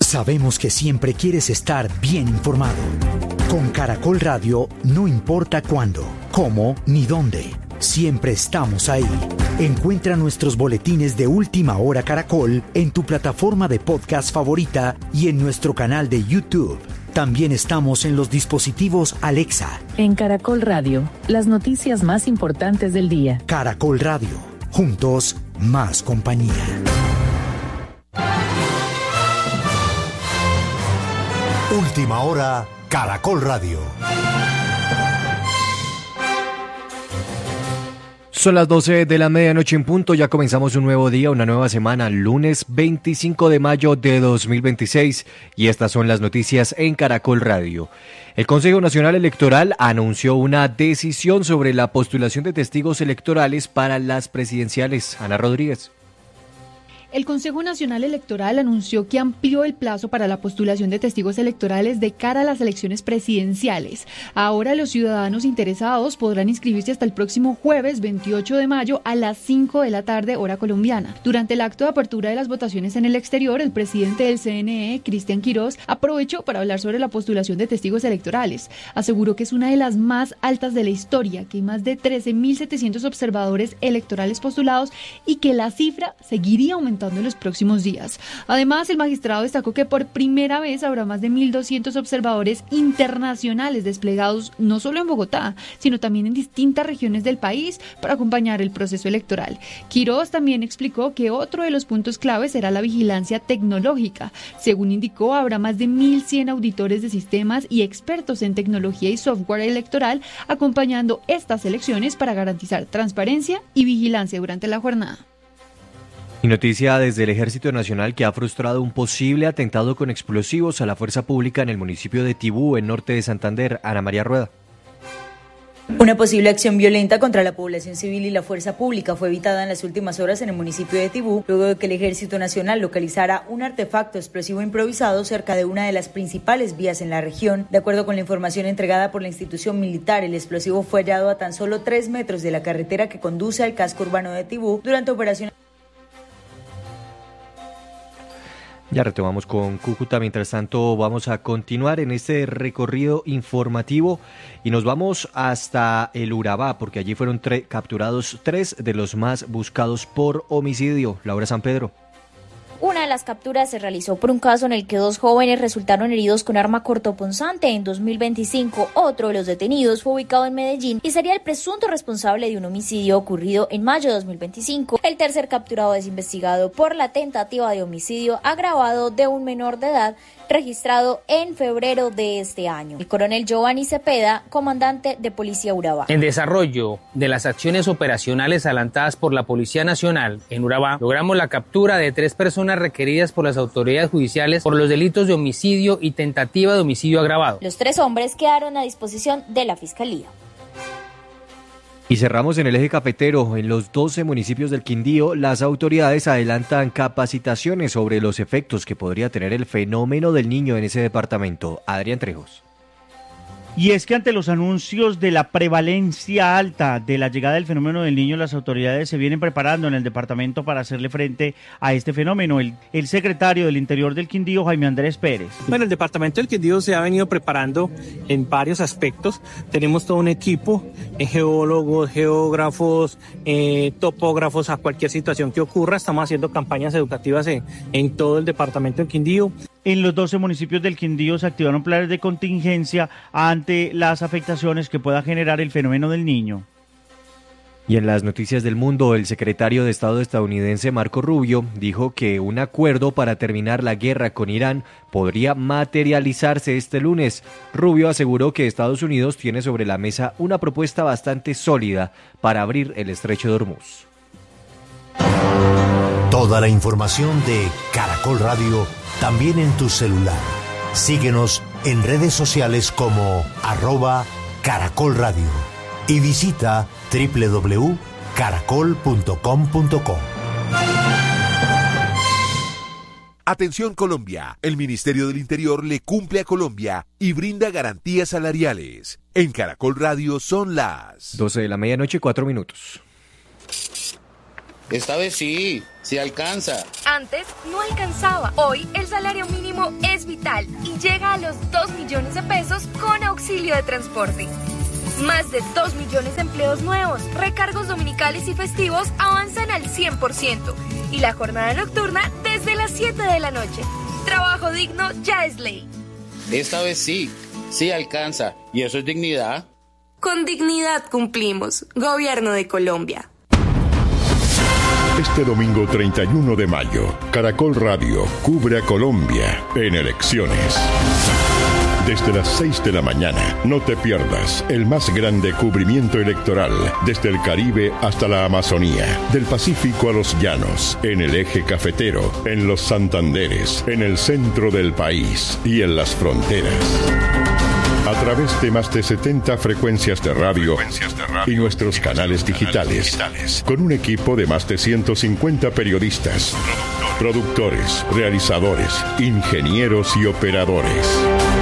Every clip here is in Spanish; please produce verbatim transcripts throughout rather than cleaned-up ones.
Sabemos que siempre quieres estar bien informado. Con Caracol Radio, no importa cuándo, cómo ni dónde, siempre estamos ahí. Encuentra nuestros boletines de Última Hora Caracol en tu plataforma de podcast favorita y en nuestro canal de YouTube. También estamos en los dispositivos Alexa. En Caracol Radio, las noticias más importantes del día. Caracol Radio, juntos, más compañía. Última Hora, Caracol Radio. Son las doce de la medianoche en punto, ya comenzamos un nuevo día, una nueva semana, lunes veinticinco de mayo de dos mil veintiséis, y estas son las noticias en Caracol Radio. El Consejo Nacional Electoral anunció una decisión sobre la postulación de testigos electorales para las presidenciales. Ana Rodríguez. El Consejo Nacional Electoral anunció que amplió el plazo para la postulación de testigos electorales de cara a las elecciones presidenciales. Ahora los ciudadanos interesados podrán inscribirse hasta el próximo jueves veintiocho de mayo a las cinco de la tarde, hora colombiana. Durante el acto de apertura de las votaciones en el exterior, el presidente del C N E, Cristian Quirós, aprovechó para hablar sobre la postulación de testigos electorales. Aseguró que es una de las más altas de la historia, que hay más de trece mil setecientos observadores electorales postulados y que la cifra seguiría aumentando en los próximos días. Además, el magistrado destacó que por primera vez habrá más de mil doscientos observadores internacionales desplegados no solo en Bogotá, sino también en distintas regiones del país para acompañar el proceso electoral. Quirós también explicó que otro de los puntos claves será la vigilancia tecnológica. Según indicó, habrá más de mil cien auditores de sistemas y expertos en tecnología y software electoral acompañando estas elecciones para garantizar transparencia y vigilancia durante la jornada. Y noticia desde el Ejército Nacional que ha frustrado un posible atentado con explosivos a la fuerza pública en el municipio de Tibú, en norte de Santander. Ana María Rueda. Una posible acción violenta contra la población civil y la fuerza pública fue evitada en las últimas horas en el municipio de Tibú, luego de que el Ejército Nacional localizara un artefacto explosivo improvisado cerca de una de las principales vías en la región. De acuerdo con la información entregada por la institución militar, el explosivo fue hallado a tan solo tres metros de la carretera que conduce al casco urbano de Tibú durante operaciones. Ya retomamos con Cúcuta, mientras tanto vamos a continuar en este recorrido informativo y nos vamos hasta el Urabá, porque allí fueron tre- capturados tres de los más buscados por homicidio. Laura San Pedro. Una de las capturas se realizó por un caso en el que dos jóvenes resultaron heridos con arma cortopunzante en dos mil veinticinco. Otro de los detenidos fue ubicado en Medellín y sería el presunto responsable de un homicidio ocurrido en mayo de dos mil veinticinco. El tercer capturado es investigado por la tentativa de homicidio agravado de un menor de edad registrado en febrero de este año. El coronel Giovanni Cepeda, comandante de Policía Urabá. En desarrollo de las acciones operacionales adelantadas por la Policía Nacional en Urabá, logramos la captura de tres personas requeridas por las autoridades judiciales por los delitos de homicidio y tentativa de homicidio agravado. Los tres hombres quedaron a disposición de la Fiscalía. Y cerramos en el eje cafetero. En los doce municipios del Quindío, las autoridades adelantan capacitaciones sobre los efectos que podría tener el fenómeno del niño en ese departamento. Adrián Trejos. Y es que ante los anuncios de la prevalencia alta de la llegada del fenómeno del niño, las autoridades se vienen preparando en el departamento para hacerle frente a este fenómeno. El, el secretario del Interior del Quindío, Jaime Andrés Pérez. Bueno, el departamento del Quindío se ha venido preparando en varios aspectos. Tenemos todo un equipo, eh, geólogos, geógrafos, eh, topógrafos a cualquier situación que ocurra. Estamos haciendo campañas educativas en, en todo el departamento del Quindío. En los doce municipios del Quindío se activaron planes de contingencia ante las afectaciones que pueda generar el fenómeno del niño. Y en las noticias del mundo, el secretario de Estado estadounidense Marco Rubio dijo que un acuerdo para terminar la guerra con Irán podría materializarse este lunes. Rubio aseguró que Estados Unidos tiene sobre la mesa una propuesta bastante sólida para abrir el estrecho de Hormuz. Toda la información de Caracol Radio también en tu celular. Síguenos en redes sociales como arroba Caracol Radio y visita doble u doble u doble u punto caracol punto com punto co. Atención Colombia, el Ministerio del Interior le cumple a Colombia y brinda garantías salariales. En Caracol Radio son las doce de la medianoche, cuatro minutos. Esta vez sí, sí alcanza. Antes no alcanzaba. Hoy el salario mínimo es vital y llega a los dos millones de pesos con auxilio de transporte. Más de dos millones de empleos nuevos, recargos dominicales y festivos avanzan al cien por ciento y la jornada nocturna desde las siete de la noche. Trabajo digno ya es ley. Esta vez sí, sí alcanza. ¿Y eso es dignidad? Con dignidad cumplimos. Gobierno de Colombia. Este domingo treinta y uno de mayo, Caracol Radio cubre a Colombia en elecciones. Desde las seis de la mañana, no te pierdas el más grande cubrimiento electoral desde el Caribe hasta la Amazonía, del Pacífico a los llanos, en el eje cafetero, en los Santanderes, en el centro del país y en las fronteras. A través de más de setenta frecuencias de radio, frecuencias de radio y nuestros y canales, nuestros digitales, canales digitales, con un equipo de más de ciento cincuenta periodistas, productores, realizadores, ingenieros y operadores.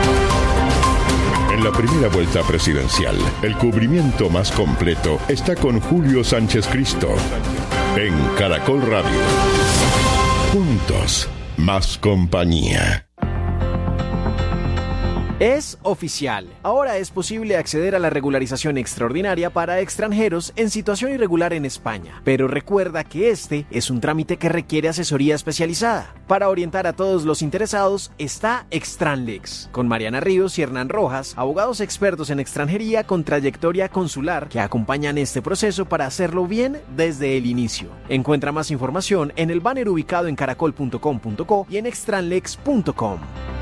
En la primera vuelta presidencial, el cubrimiento más completo está con Julio Sánchez Cristo en Caracol Radio. Juntos, más compañía. Es oficial. Ahora es posible acceder a la regularización extraordinaria para extranjeros en situación irregular en España. Pero recuerda que este es un trámite que requiere asesoría especializada. Para orientar a todos los interesados está Extranlex, con Mariana Ríos y Hernán Rojas, abogados expertos en extranjería con trayectoria consular que acompañan este proceso para hacerlo bien desde el inicio. Encuentra más información en el banner ubicado en caracol punto com punto co y en extranlex punto com.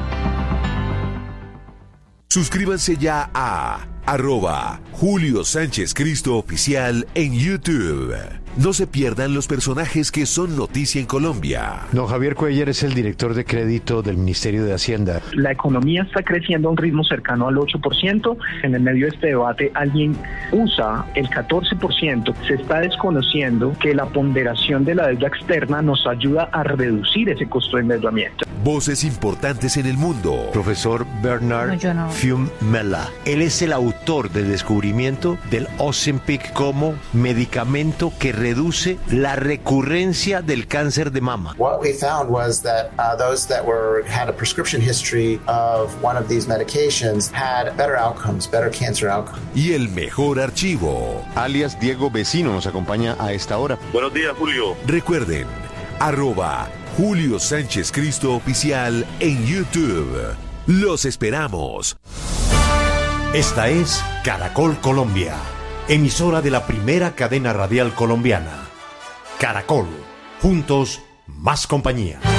Suscríbanse ya a arroba Julio Sánchez Cristo Oficial en YouTube. No se pierdan los personajes que son noticia en Colombia. Don Javier Cuellar es el director de crédito del Ministerio de Hacienda. La economía está creciendo a un ritmo cercano al ocho por ciento. En el medio de este debate alguien usa el catorce por ciento. Se está desconociendo que la ponderación de la deuda externa nos ayuda a reducir ese costo de endeudamiento. Voces importantes en el mundo. Profesor Bernard no, no. Fiumella. Él es el autor del descubrimiento del Ozempic como medicamento que reduce la recurrencia del cáncer de mama. What we found was that uh, those that were had a prescription history of one of these medications had better outcomes, better cancer outcomes. Y el mejor archivo. Alias Diego Vecino nos acompaña a esta hora. Buenos días, Julio. Recuerden, arroba Julio Sánchez Cristo Oficial en YouTube. Los esperamos. Esta es Caracol Colombia, emisora de la primera cadena radial colombiana. Caracol, juntos, más compañía.